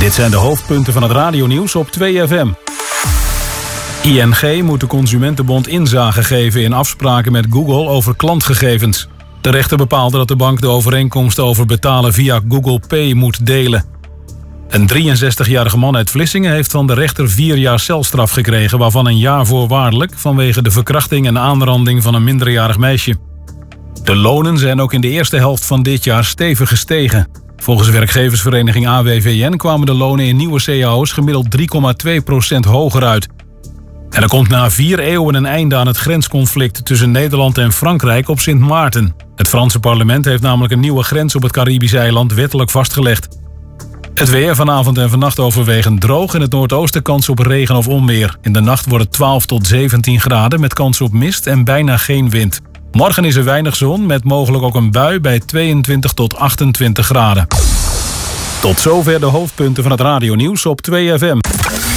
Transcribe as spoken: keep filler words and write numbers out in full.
Dit zijn de hoofdpunten van het radionieuws op twee F M. I N G moet de Consumentenbond inzage geven in afspraken met Google over klantgegevens. De rechter bepaalde dat de bank de overeenkomst over betalen via Google Pay moet delen. Een drieënzestigjarige man uit Vlissingen heeft van de rechter vier jaar celstraf gekregen, waarvan een jaar voorwaardelijk vanwege de verkrachting en aanranding van een minderjarig meisje. De lonen zijn ook in de eerste helft van dit jaar stevig gestegen. Volgens werkgeversvereniging A W V N kwamen de lonen in nieuwe C A O's gemiddeld drie komma twee procent hoger uit. En er komt na vier eeuwen een einde aan het grensconflict tussen Nederland en Frankrijk op Sint Maarten. Het Franse parlement heeft namelijk een nieuwe grens op het Caribische eiland wettelijk vastgelegd. Het weer vanavond en vannacht overwegend droog. In het noordoosten kans op regen of onweer. In de nacht wordt het twaalf tot zeventien graden met kans op mist en bijna geen wind. Morgen is er weinig zon met mogelijk ook een bui bij tweeëntwintig tot achtentwintig graden. Tot zover de hoofdpunten van het radionieuws op twee F M.